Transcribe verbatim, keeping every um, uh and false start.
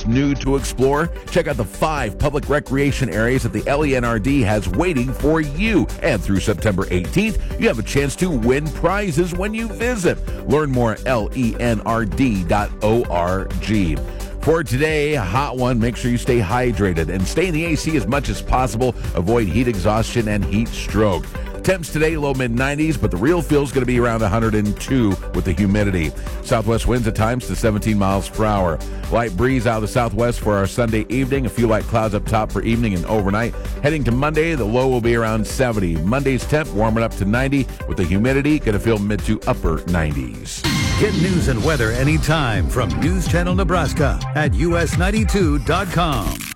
what's new to explore? Check out the five public recreation areas that the L E N R D has waiting for you. And through September eighteenth, you have a chance to win prizes when you visit. Learn more at L E N R D dot org. For today, a hot one, make sure you stay hydrated and stay in the A C as much as possible. Avoid heat exhaustion and heat stroke. Temps today, low mid nineties, but the real feel is going to be around one hundred two with the humidity. Southwest winds at times to seventeen miles per hour. Light breeze out of the southwest for our Sunday evening. A few light clouds up top for evening and overnight. Heading to Monday, the low will be around seventy. Monday's temp warming up to ninety with the humidity going to feel mid to upper nineties. Get news and weather anytime from News Channel Nebraska at U S ninety-two dot com.